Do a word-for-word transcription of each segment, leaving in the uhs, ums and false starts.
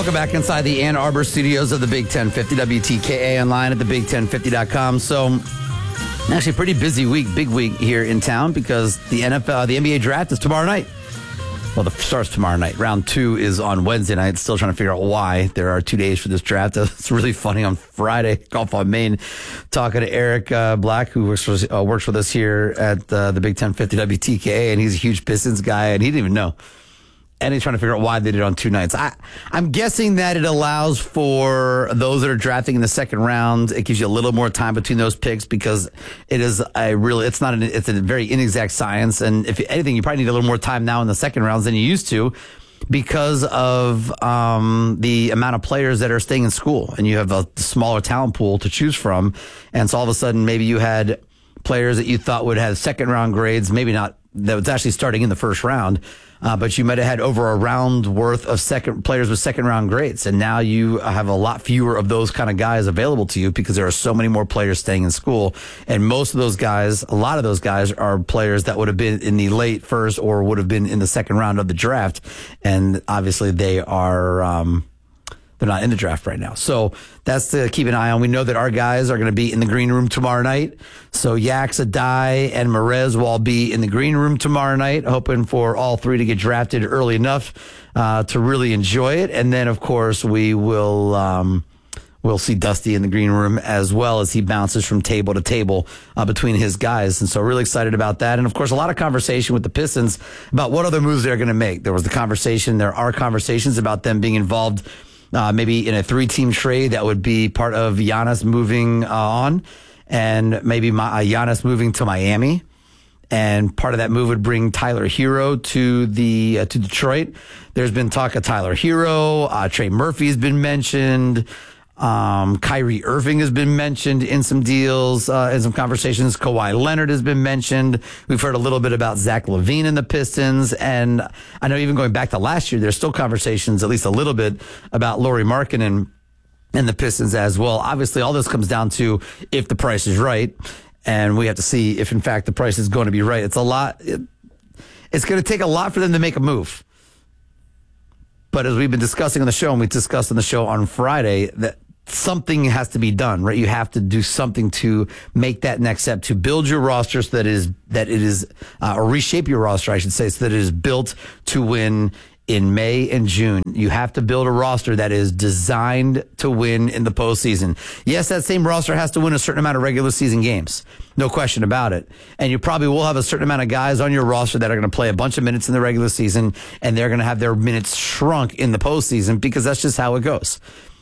Welcome back inside the Ann Arbor studios of the Big ten fifty, W T K A online at the big ten fifty dot com. So, actually, a pretty busy week, big week here in town because the N F L, the N B A draft is tomorrow night. Well, the starts tomorrow night. Round two is on Wednesday night. Still trying to figure out why there are two days for this draft. It's really funny. On Friday, Golf on Main, talking to Eric uh, Black, who works for, uh, works with us here at uh, the Big ten fifty W T K A, and he's a huge Pistons guy, and he didn't even know. And he's trying to figure out why they did it on two nights. I, I'm guessing that it allows for those that are drafting in the second round. It gives you a little more time between those picks because it is a really, it's not an, it's a very inexact science. And if anything, you probably need a little more time now in the second rounds than you used to because of um, the amount of players that are staying in school, and you have a smaller talent pool to choose from. And so all of a sudden, maybe you had players that you thought would have second round grades, maybe not, that was actually starting in the first round. Uh, but you might have had over a round worth of second players with second round grades. And now you have a lot fewer of those kind of guys available to you because there are so many more players staying in school. And most of those guys, a lot of those guys are players that would have been in the late first or would have been in the second round of the draft. And obviously they are, um, they're not in the draft right now. So that's to keep an eye on. We know that our guys are going to be in the green room tomorrow night. So Yax, Adai, and Merez will all be in the green room tomorrow night, hoping for all three to get drafted early enough uh, to really enjoy it. And then, of course, we will um, we'll see Dusty in the green room as well as he bounces from table to table uh, between his guys. And so really excited about that. And, of course, a lot of conversation with the Pistons about what other moves they're going to make. There was the conversation. There are conversations about them being involved Uh, maybe in a three-team trade that would be part of Giannis moving uh, on, and maybe my, uh, Giannis moving to Miami, and part of that move would bring Tyler Hero to the uh, to Detroit. There's been talk of Tyler Hero, uh, Trey Murphy's been mentioned, um, Kyrie Irving has been mentioned in some deals, uh, in some conversations. Kawhi Leonard has been mentioned. We've heard a little bit about Zach LaVine and the Pistons. And I know even going back to last year, there's still conversations, at least a little bit, about Lauri Markkanen and the Pistons as well. Obviously, all this comes down to if the price is right. And we have to see if, in fact, the price is going to be right. It's a lot. It, it's going to take a lot for them to make a move. But as we've been discussing on the show, and we discussed on the show on Friday, that something has to be done, right? You have to do something to make that next step, to build your roster so that it is, that it is, uh, or reshape your roster, I should say, so that it is built to win in May and June. You have to build a roster that is designed to win in the postseason. Yes, that same roster has to win a certain amount of regular season games. No question about it. And you probably will have a certain amount of guys on your roster that are going to play a bunch of minutes in the regular season, and they're going to have their minutes shrunk in the postseason because that's just how it goes.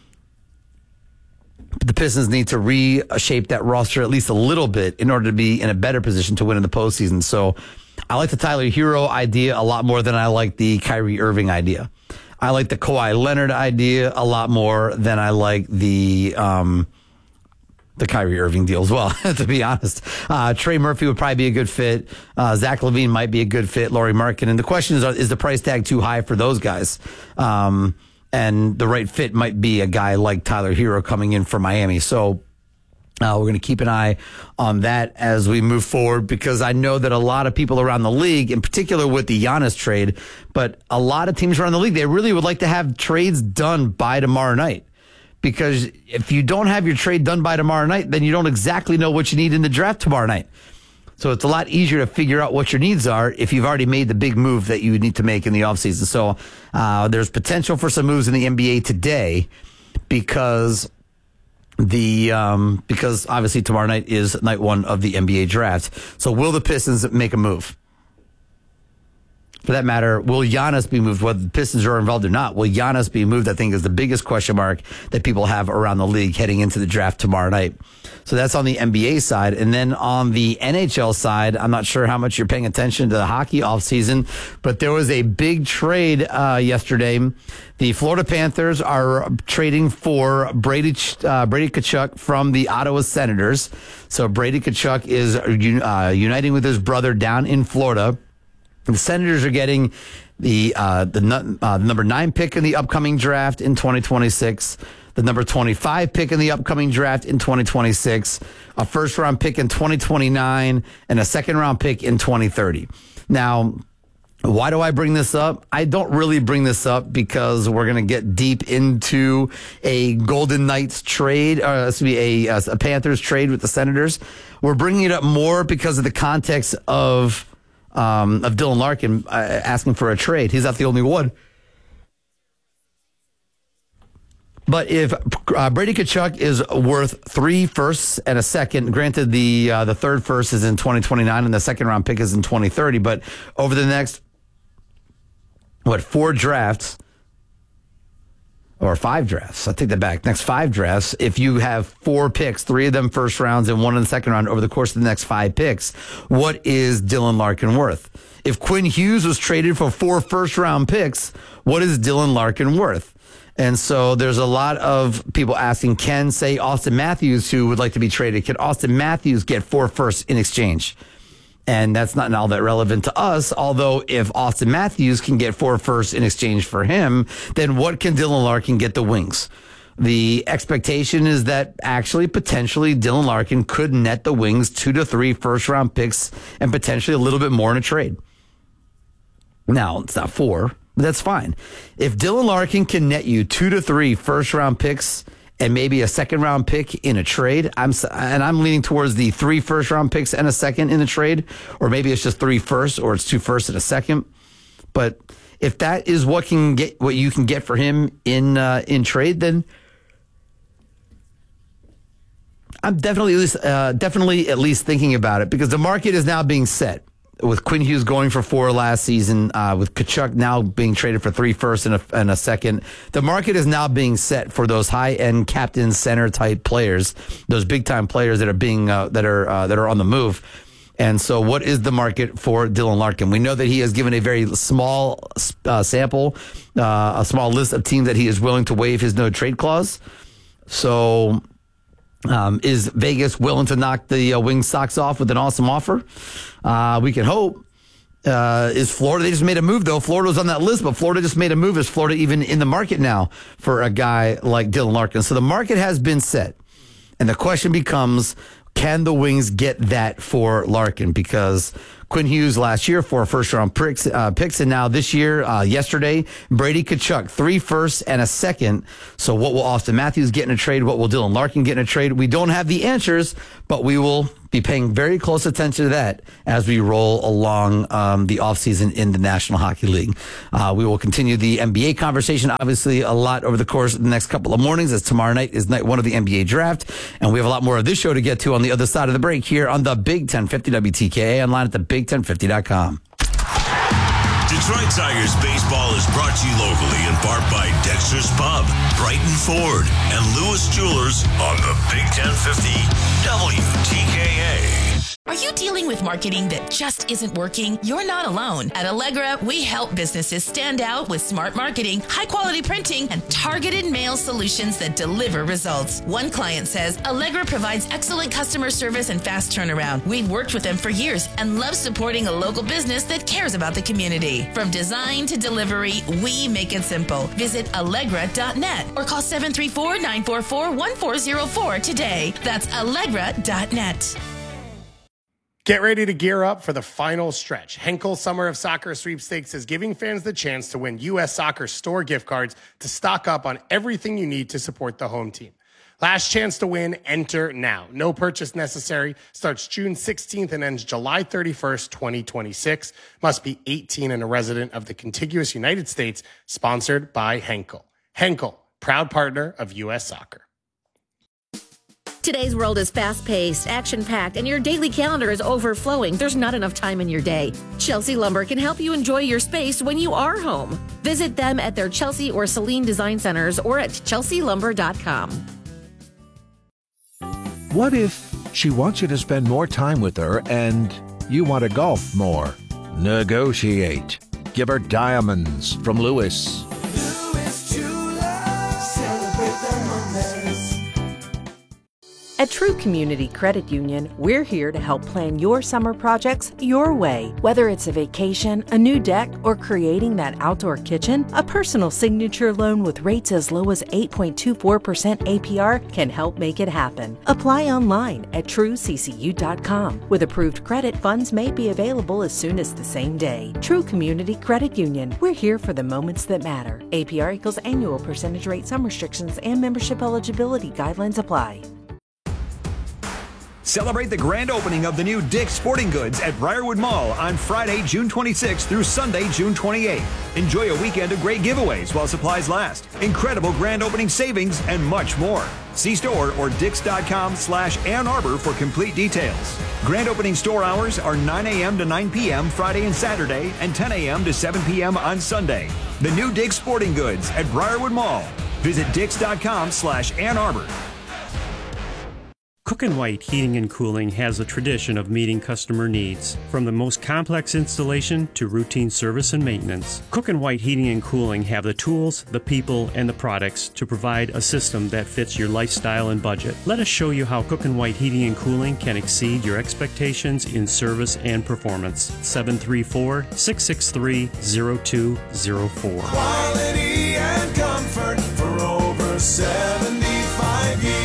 The Pistons need to reshape that roster at least a little bit in order to be in a better position to win in the postseason. So I like the Tyler Hero idea a lot more than I like the Kyrie Irving idea. I like the Kawhi Leonard idea a lot more than I like the um, the Kyrie Irving deal as well, to be honest. Uh, Trey Murphy would probably be a good fit. Uh, Zach LaVine might be a good fit. Lauri Markkanen. And the question is, is the price tag too high for those guys? Um And the right fit might be a guy like Tyler Hero coming in from Miami. So uh, we're going to keep an eye on that as we move forward, because I know that a lot of people around the league, in particular with the Giannis trade, but a lot of teams around the league, they really would like to have trades done by tomorrow night. Because if you don't have your trade done by tomorrow night, then you don't exactly know what you need in the draft tomorrow night. So it's a lot easier to figure out what your needs are if you've already made the big move that you need to make in the offseason. So uh, there's potential for some moves in the N B A today because the um, because obviously tomorrow night is night one of the N B A draft. So will the Pistons make a move? For that matter, will Giannis be moved? Whether the Pistons are involved or not, will Giannis be moved? I think is the biggest question mark that people have around the league heading into the draft tomorrow night. So that's on the N B A side. And then on the N H L side, I'm not sure how much you're paying attention to the hockey offseason, but there was a big trade uh, yesterday. The Florida Panthers are trading for Brady uh, Brady Tkachuk from the Ottawa Senators. So Brady Tkachuk is uh, uniting with his brother down in Florida. The Senators are getting the uh, the uh, number nine pick in the upcoming draft in twenty twenty-six, the number twenty-five pick in the upcoming draft in twenty twenty-six, a first round pick in twenty twenty-nine, and a second round pick in twenty thirty. Now, Why do I bring this up? I don't really bring this up because we're going to get deep into a Golden Knights trade, uh, this would be a, a Panthers trade with the Senators. We're bringing it up more because of the context of um, of Dylan Larkin uh, asking for a trade. He's not the only one. But if uh, Brady Tkachuk is worth three firsts and a second, granted the uh, the third first is in twenty twenty-nine and the second round pick is in twenty thirty, but over the next what, four drafts or five drafts, I take that back, next five drafts, if you have four picks, three of them first rounds and one in the second round over the course of the next five picks, what is Dylan Larkin worth? If Quinn Hughes was traded for four first round picks, what is Dylan Larkin worth? And so there's a lot of people asking, can, say, Austin Matthews, who would like to be traded, can Austin Matthews get four firsts in exchange? And that's not all that relevant to us, although if Austin Matthews can get four firsts in exchange for him, then what can Dylan Larkin get the Wings? The expectation is that actually, potentially, Dylan Larkin could net the Wings two to three first-round picks and potentially a little bit more in a trade. Now, it's not four, but that's fine. If Dylan Larkin can net you two to three first-round picks and maybe a second-round pick in a trade, I'm and I'm leaning towards the three first-round picks and a second in a trade, or maybe it's just three firsts, or it's two firsts and a second. But if that is what can get what you can get for him in uh, in trade, then I'm definitely at least, uh, definitely at least thinking about it, because the market is now being set. With Quinn Hughes going for four last season, uh, with Tkachuk now being traded for three firsts and a, and a second, the market is now being set for those high-end captain center type players, those big-time players that are being uh, that are uh, that are on the move. And so, what is the market for Dylan Larkin? We know that he has given a very small uh, sample, uh, a small list of teams that he is willing to waive his no trade clause. So. Um, is Vegas willing to knock the uh, Wings socks off with an awesome offer? Uh, we can hope. Uh, is Florida, they just made a move though. Florida was on that list, but Florida just made a move. Is Florida even in the market now for a guy like Dylan Larkin? So the market has been set. And the question becomes, can the Wings get that for Larkin? Because Quinn Hughes last year, four first-round picks, uh, picks, and now this year, uh, yesterday, Brady Tkachuk, three firsts and a second. So what will Austin Matthews get in a trade? What will Dylan Larkin get in a trade? We don't have the answers, but we will be paying very close attention to that as we roll along um, the offseason in the National Hockey League. Uh, we will continue the N B A conversation, obviously, a lot over the course of the next couple of mornings, as tomorrow night is night one of the N B A draft. And we have a lot more of this show to get to on the other side of the break here on the Big ten fifty W T K A, online at the big ten fifty dot com. Detroit Tigers baseball is brought to you locally in part by Dexter's Pub, Brighton Ford, and Lewis Jewelers on the Big ten fifty W T K A. Are you dealing with marketing that just isn't working? You're not alone. At Allegra, we help businesses stand out with smart marketing, high-quality printing, and targeted mail solutions that deliver results. One client says, Allegra provides excellent customer service and fast turnaround. We've worked with them for years and love supporting a local business that cares about the community. From design to delivery, we make it simple. Visit Allegra dot net or call seven three four, nine four four, one four zero four today. That's Allegra dot net. Get ready to gear up for the final stretch. Henkel Summer of Soccer Sweepstakes is giving fans the chance to win U S Soccer store gift cards to stock up on everything you need to support the home team. Last chance to win, enter now. No purchase necessary. Starts June sixteenth and ends July thirty-first, twenty twenty-six. Must be eighteen and a resident of the contiguous United States. Sponsored by Henkel. Henkel, proud partner of U S Soccer. Today's world is fast-paced, action-packed, and your daily calendar is overflowing. There's not enough time in your day. Chelsea Lumber can help you enjoy your space when you are home. Visit them at their Chelsea or Celine Design Centers or at chelsea lumber dot com. What if she wants you to spend more time with her and you want to golf more? Negotiate. Give her diamonds from Lewis. At True Community Credit Union, we're here to help plan your summer projects your way. Whether it's a vacation, a new deck, or creating that outdoor kitchen, a personal signature loan with rates as low as eight point two four percent A P R can help make it happen. Apply online at true c c u dot com. With approved credit, funds may be available as soon as the same day. True Community Credit Union, we're here for the moments that matter. A P R equals annual percentage rate. Some restrictions and membership eligibility guidelines apply. Celebrate the grand opening of the new Dick's Sporting Goods at Briarwood Mall on Friday, June twenty-sixth through Sunday, June twenty-eighth. Enjoy a weekend of great giveaways while supplies last, incredible grand opening savings, and much more. See store or dicks.com slash Ann Arbor for complete details. Grand opening store hours are nine a.m. to nine p.m. Friday and Saturday and ten a.m. to seven p.m. on Sunday. The new Dick's Sporting Goods at Briarwood Mall. Visit dicks.com slash Ann Arbor. Cook and White Heating and Cooling has a tradition of meeting customer needs. From the most complex installation to routine service and maintenance, Cook and White Heating and Cooling have the tools, the people, and the products to provide a system that fits your lifestyle and budget. Let us show you how Cook and White Heating and Cooling can exceed your expectations in service and performance. seven three four, six six three, zero two zero four. Quality and comfort for over seventy-five years.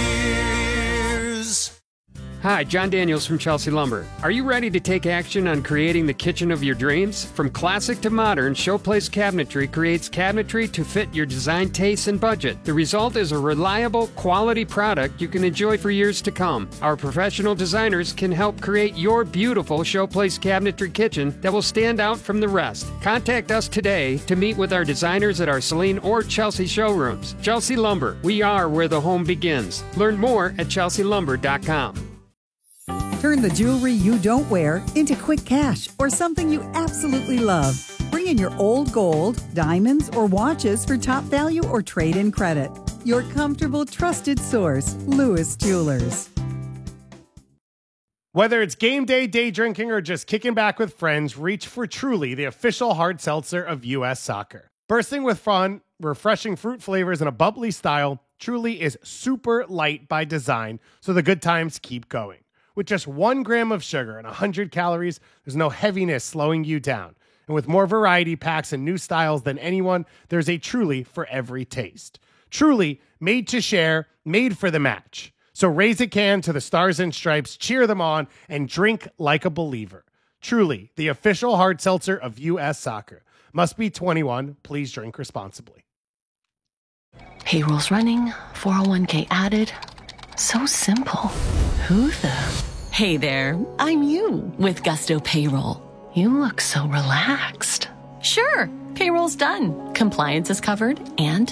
Hi, John Daniels from Chelsea Lumber. Are you ready to take action on creating the kitchen of your dreams? From classic to modern, Showplace Cabinetry creates cabinetry to fit your design tastes and budget. The result is a reliable, quality product you can enjoy for years to come. Our professional designers can help create your beautiful Showplace Cabinetry kitchen that will stand out from the rest. Contact us today to meet with our designers at our Saline or Chelsea showrooms. Chelsea Lumber, we are where the home begins. Learn more at chelsea lumber dot com. Turn the jewelry you don't wear into quick cash or something you absolutely love. Bring in your old gold, diamonds, or watches for top value or trade-in credit. Your comfortable, trusted source, Lewis Jewelers. Whether it's game day, day drinking, or just kicking back with friends, reach for Truly, the official hard seltzer of U S Soccer. Bursting with fun, refreshing fruit flavors, and a bubbly style, Truly is super light by design, so the good times keep going. With just one gram of sugar and one hundred calories, there's no heaviness slowing you down. And with more variety packs and new styles than anyone, there's a Truly for every taste. Truly, made to share, made for the match. So raise a can to the Stars and Stripes, cheer them on, and drink like a believer. Truly, the official hard seltzer of U S Soccer. Must be twenty-one. Please drink responsibly. Payroll's running, four oh one k added. So simple. Who the? Hey there, I'm you with Gusto Payroll. You look so relaxed. Sure, payroll's done. Compliance is covered, and